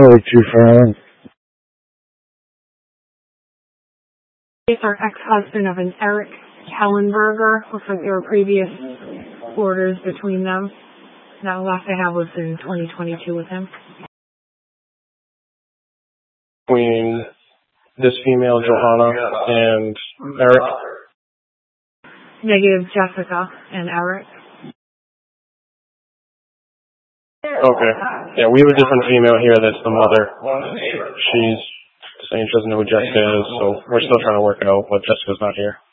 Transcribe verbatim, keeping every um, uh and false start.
Billy Chief Allen. It's our ex-husband of an Eric Kellenberger. Looks like there were previous orders between them. That last I have was in twenty twenty-two with him. Between this female, Johanna, and Eric? Negative, Jessica and Eric. Okay. Yeah, we have a different female here that's the mother. She's saying she doesn't know who Jessica is, so we're still trying to work it out, but Jessica's not here.